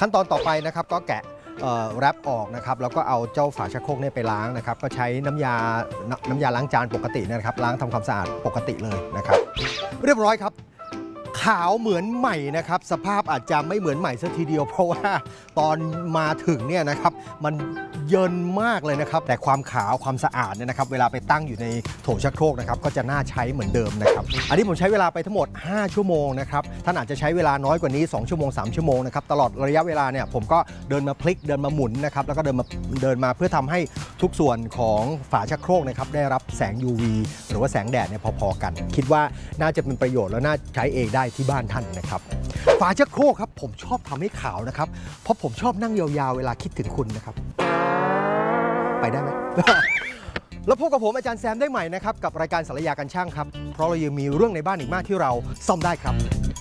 ขั้นตอนต่อไปนะครับก็แกะแรปออกนะครับแล้วก็เอาเจ้าฝาชักโครกเนี่ยไปล้างนะครับก็ใช้น้ำยาล้างจานปกตินะครับล้างทำความสะอาดปกติเลยนะครับเรียบร้อยครับขาวเหมือนใหม่นะครับสภาพอาจจะไม่เหมือนใหม่ซะทีเดียวเพราะว่าตอนมาถึงเนี่ยนะครับมันเยินมากเลยนะครับแต่ความขาวความสะอาดเนี่ยนะครับเวลาไปตั้งอยู่ในโถชักโครกนะครับก็จะน่าใช้เหมือนเดิมนะครับอันนี้ผมใช้เวลาไปทั้งหมด5 ชั่วโมงนะครับท่านอาจจะใช้เวลาน้อยกว่านี้2 ชั่วโมง3 ชั่วโมงนะครับตลอดระยะเวลาเนี่ยผมก็เดินมาพลิกเดินมาหมุนนะครับแล้วก็เดินมาเพื่อทำให้ทุกส่วนของฝาชักโครกนะครับได้รับแสง UV หรือว่าแสงแดดเนี่ยพอๆกันคิดว่าน่าจะเป็นประโยชน์แล้วน่าใช้เองได้ที่บ้านท่านนะครับฝาชักโครกครับผมชอบทำให้ขาวนะครับเพราะผมชอบนั่งยาวๆเวลาคิดถึงคุณนะครับไปได้ไหม แล้วพบกับผมอาจารย์แซมได้ใหม่นะครับกับรายการศัลยากันช่างครับเพราะเรายังมีเรื่องในบ้านอีกมากที่เราซ่อมได้ครับ